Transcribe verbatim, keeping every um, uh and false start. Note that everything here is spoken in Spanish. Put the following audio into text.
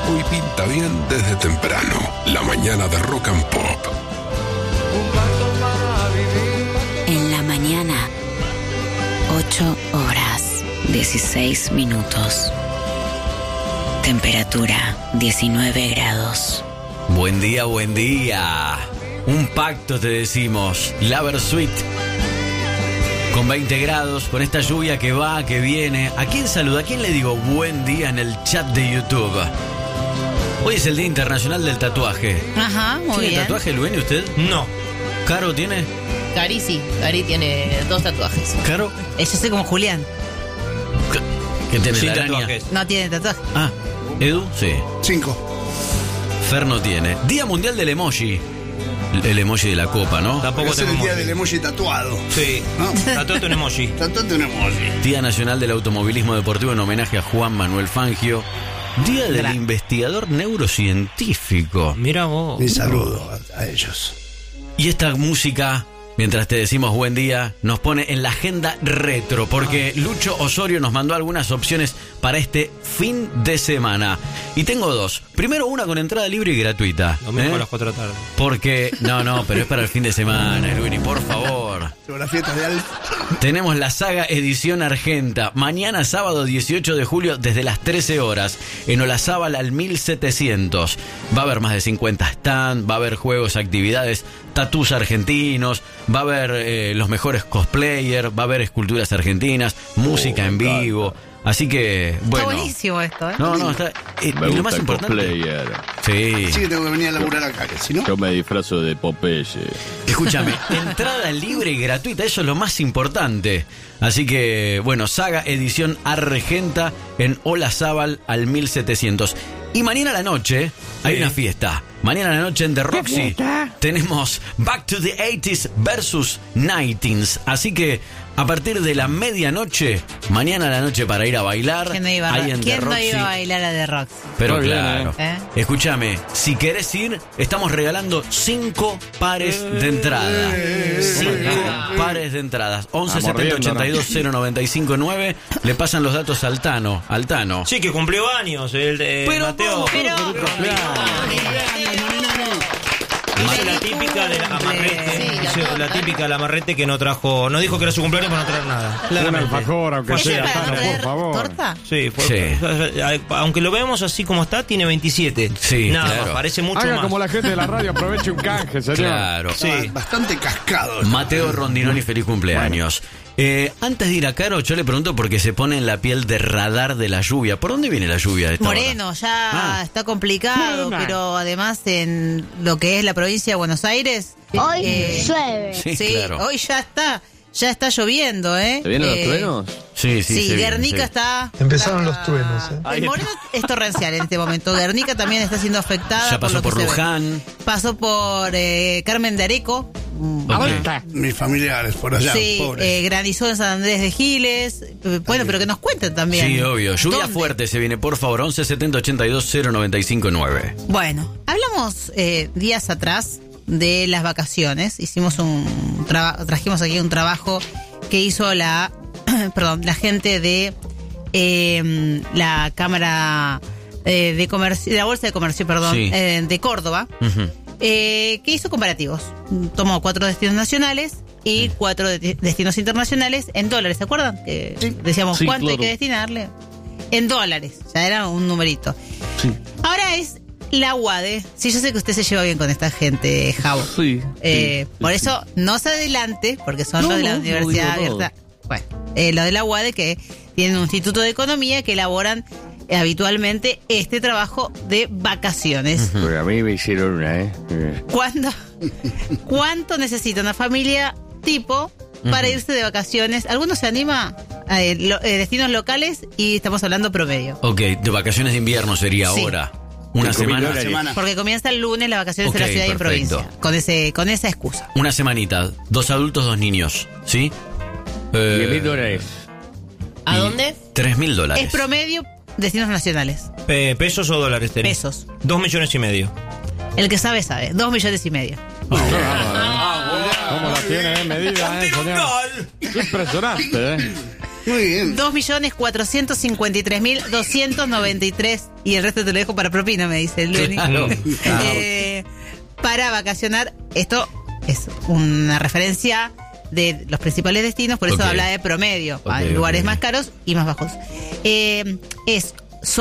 Hoy pinta bien desde temprano. La mañana de Rock and Pop. En la mañana, ocho horas, dieciséis minutos. Temperatura, diecinueve grados. Buen día, buen día. Un pacto te decimos. Lover Suite. Con veinte grados, con esta lluvia que va, que viene. ¿A quién saluda? ¿A quién le digo buen día en el chat de YouTube? Hoy es el Día Internacional del Tatuaje. Ajá, muy ¿Tiene bien. tatuaje, Lueni, usted? No. ¿Caro tiene? Cari sí, Cari tiene dos tatuajes. ¿Caro? Eh, Yo soy como Julián, ¿Qué tiene Sin la araña? tatuajes. no tiene tatuaje. Ah, ¿Edu? Sí. Cinco. Fer no tiene. Día Mundial del Emoji. El emoji de la copa, ¿no? Tampoco Es el tengo día emoji. del emoji tatuado. Sí. ¿No? Tatuate un emoji. Tatuate un emoji. Día Nacional del Automovilismo Deportivo en homenaje a Juan Manuel Fangio. Día del Gra- investigador neurocientífico. Mira vos. Mi saludo a, a ellos. Y esta música, mientras te decimos buen día, nos pone en la agenda retro, porque Lucho Osorio nos mandó algunas opciones para este fin de semana. Y tengo dos. Primero una con entrada libre y gratuita. Domingo ¿eh? a las cuatro de la tarde. Porque, no, no, pero es para el fin de semana, Luini, por favor. Sobre las fiestas de Alf. Tenemos la saga Edición Argenta. Mañana sábado dieciocho de julio desde las trece horas. En Olazábal al mil setecientos. Va a haber más de cincuenta stands, va a haber juegos, actividades, tatús argentinos, va a haber eh, los mejores cosplayers, va a haber esculturas argentinas, música en vivo. Así que, bueno. Está buenísimo esto, ¿eh? No, no, está. eh, Me y lo gusta más el importante. cosplayer. Sí. Sí que tengo que venir a laburar acá, que si no. Yo me disfrazo de Popeye. Escúchame, entrada libre y gratuita, eso es lo más importante. Así que, bueno, saga Edición Argenta en Olazábal al mil setecientos. Y mañana a la noche hay Sí. una fiesta. Mañana a la noche en The Roxy tenemos Back to the eighties versus nineties. Así que a partir de la medianoche, mañana a la noche para ir a bailar. ¿Quién no iba, a- ahí en The ¿quién no Roxy. iba a bailar a The Rocks? Pero Muy bien, claro, ¿eh? escúchame, si querés ir, estamos regalando cinco pares de entrada. Cinco pares de entradas. once setenta ochenta y dos cero noventa y cinco nueve. Le pasan los datos al Tano. Al Tano. Sí, que cumplió años el de Pero, Mateo. Pero, Hizo la típica de la amarrete. Sí, ya Hizo está. la típica de la amarrete que no trajo. No dijo que era su cumpleaños para no traer nada. Claramente. aunque ¿Oye, sea, para Tano, traer por favor. torta? Sí, fue, Sí. aunque lo vemos así como está, tiene veintisiete. Sí, Nada claro. más, parece mucho Haga más. como la gente de la radio, aproveche un canje, señor. Claro. Sí. Estaba bastante cascado. Mateo Rondinoni, feliz cumpleaños. Eh, antes de ir a Caro, yo le pregunto porque se pone en la piel de radar de la lluvia. ¿Por dónde viene la lluvia de esta Moreno, hora? ya Ah. está complicado, Morena. pero además en lo que es la provincia de Buenos Aires. Hoy eh, llueve. Sí, Sí, claro. hoy ya está, ya está lloviendo, ¿eh? ¿Se vienen Eh, los truenos? Sí, sí, Sí, se viene, Guernica sí. está. Empezaron está- los truenos, ¿eh? El Moreno es torrencial en este momento. Guernica también está siendo afectada. Ya pasó lo que por se ve. Luján. Pasó por eh, Carmen de Areco. Mm, Ok. Mis familiares por allá, Sí, pobres. eh, granizó en San Andrés de Giles. Eh, Bueno, pero que nos cuenten también. Sí, obvio. Lluvia ¿Dónde? fuerte se viene, por favor. once setenta ochenta y dos cero noventa y cinco nueve. Bueno, hablamos eh, días atrás de las vacaciones. Hicimos un traba- trajimos aquí un trabajo que hizo la, perdón, la gente de eh, la Cámara eh, de Comercio, de la Bolsa de Comercio, perdón, Sí. eh, de Córdoba, Ujú. eh, que hizo comparativos. Tomó cuatro destinos nacionales y cuatro de- destinos internacionales en dólares. ¿Se acuerdan? Que decíamos Sí, cuánto hay claro. que destinarle. En dólares, ya era un numerito. Ahora es la UADE. Sí, yo sé que usted se lleva bien con esta gente, Javo. Sí. Eh, sí, por sí. eso no se adelante, porque son No, los de la no, no Universidad digo nada. Abierta. Bueno, eh, lo de la UADE, que tienen un instituto de economía que elaboran eh, habitualmente este trabajo de vacaciones. Porque a mí me hicieron una, ¿eh? Eh, ¿Cuándo? ¿Cuánto necesita una familia tipo para irse de vacaciones? ¿Alguno se anima a eh, lo- eh, destinos locales? Y estamos hablando promedio. Ok, de vacaciones de invierno sería Sí. ahora. Una Cinco mil semana. dólares. Semana. Porque comienza el lunes las vacaciones en Ok, la ciudad y en perfecto. provincia. Con ese, con esa excusa. Una semanita. Dos adultos, dos niños. ¿Sí? Eh, diez mil dólares. ¿A y dónde? Tres mil dólares. Es promedio destinos nacionales. Pe- ¿Pesos o dólares tenés? Pesos. Dos millones y medio. El que sabe, sabe. Dos millones y medio. ¿Cómo la tiene en medida, eh, señor? Qué impresionante, eh. Muy bien. dos millones cuatrocientos cincuenta y tres mil doscientos noventa y tres. Y el resto te lo dejo para propina, me dice el Luni. Claro. Eh, para vacacionar, esto es una referencia de los principales destinos, por eso Ok. habla de promedio. Ok, Hay lugares ok. más caros y más bajos. Eh, es